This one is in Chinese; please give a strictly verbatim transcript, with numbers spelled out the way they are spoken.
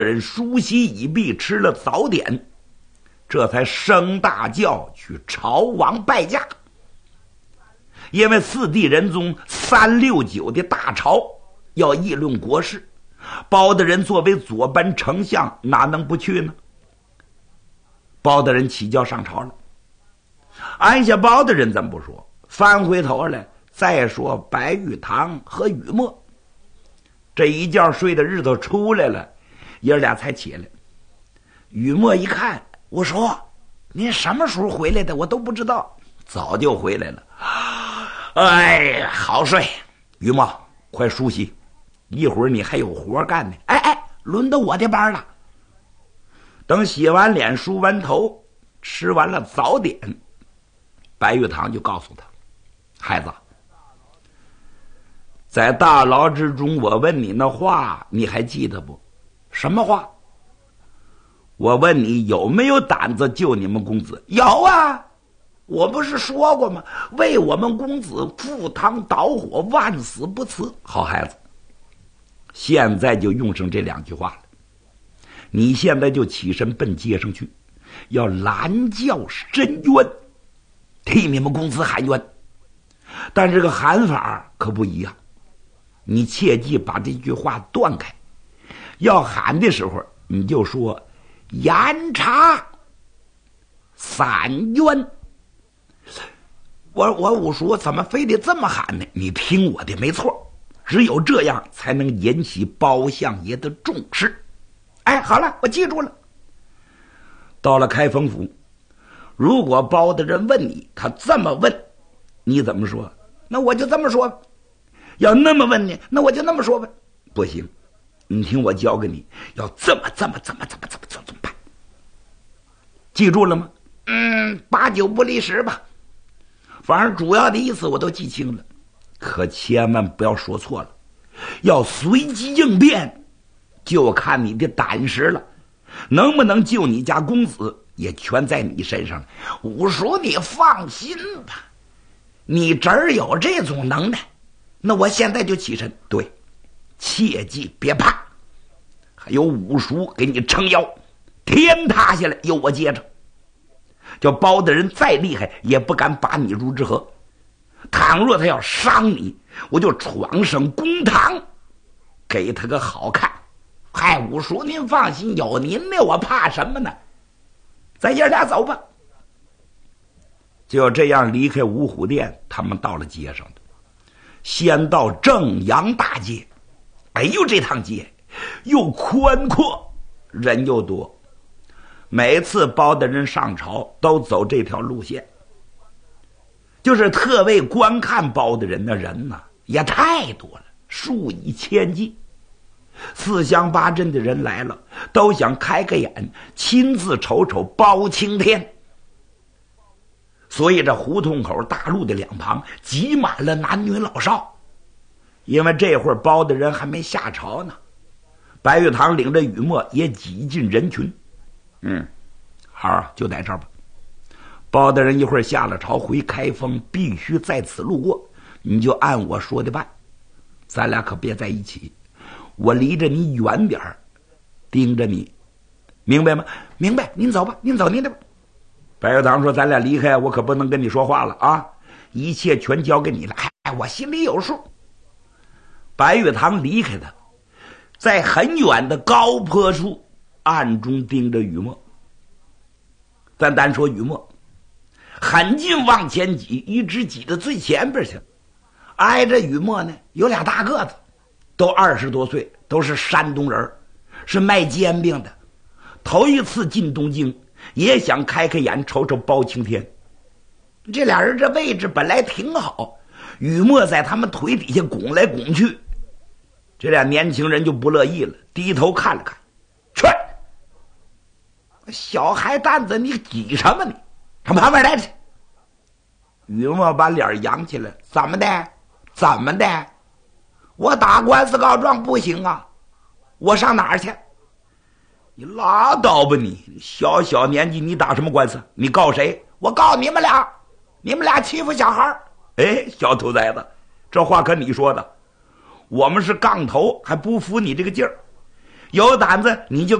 人梳洗已毕，吃了早点，这才升大轿去朝王拜驾。因为四帝仁宗三六九的大朝要议论国事，包大人作为左班丞相，哪能不去呢？包大人起轿上朝了。按下包大人咱不说，翻回头来再说白玉堂和雨墨。这一觉睡的日头出来了，爷俩才起来。雨墨一看，我说您什么时候回来的？我都不知道。早就回来了。哎呀，好睡。雨墨，快梳洗，一会儿你还有活干呢。哎哎，轮到我的班了。等洗完脸梳完头，吃完了早点，白玉堂就告诉他，孩子，在大牢之中我问你那话你还记得不？什么话？我问你有没有胆子救你们公子？有啊，我不是说过吗？为我们公子赴汤蹈火，万死不辞。好孩子，现在就用上这两句话了。你现在就起身奔街上去，要拦轿申冤，替你们公子喊冤。但这个喊法可不一样，你切记把这句话断开。要喊的时候你就说严查散冤。我我五叔怎么非得这么喊呢？你听我的没错，只有这样才能引起包相爷的重视。哎，好了，我记住了。到了开封府，如果包大人问你，他这么问，你怎么说？那我就这么说吧。要那么问你，那我就那么说吧。不行，你听我教给你，要这么这么这么这么这么怎么办？记住了吗？嗯，八九不离十吧。反正主要的意思我都记清了，可千万不要说错了，要随机应变。就看你的胆识了，能不能救你家公子也全在你身上了。五叔你放心吧，你这儿有这种能耐，那我现在就起身。对，切记别怕，还有五叔给你撑腰，天塌下来有我接着。叫包大人再厉害也不敢把你入之河，倘若他要伤你，我就闯上公堂，给他个好看。嗨，五叔您放心，有您的我怕什么呢？咱爷俩走吧。就这样离开五虎殿，他们到了街上的，先到正阳大街。哎呦，这趟街又宽阔，人又多。每次包大人上朝都走这条路线，就是特为观看包大人的人呢、啊、也太多了，数以千计。四乡八镇的人来了，都想开个眼，亲自瞅瞅包青天。所以这胡同口大路的两旁挤满了男女老少，因为这会儿包大人还没下朝呢。白玉堂领着雨墨也挤进人群。嗯，好，就在这儿吧。包大人一会儿下了朝回开封，必须在此路过，你就按我说的办，咱俩可别在一起，我离着你远点儿，盯着你，明白吗？明白。您走吧，您走您的吧。白玉堂说：“咱俩离开，我可不能跟你说话了啊！一切全交给你了。哎，我心里有数。”白玉堂离开他，在很远的高坡处暗中盯着雨墨。咱单说雨墨，很近往前挤，一直挤到最前边去。挨着雨墨呢，有俩大个子，都二十多岁，都是山东人，是卖煎饼的。头一次进东京，也想开开眼瞅瞅包青天。这俩人这位置本来挺好，雨墨在他们腿底下拱来拱去，这俩年轻人就不乐意了，低头看了看，去，小孩蛋子，你挤什么你？上旁边来去。雨墨把脸扬起来，怎么的？怎么的？我打官司告状不行啊，我上哪儿去？你拉倒吧你，小小年纪你打什么官司？你告谁？我告你们俩，你们俩欺负小孩。哎，小兔崽子，这话可你说的，我们是杠头，还不服你这个劲儿。 有胆子你就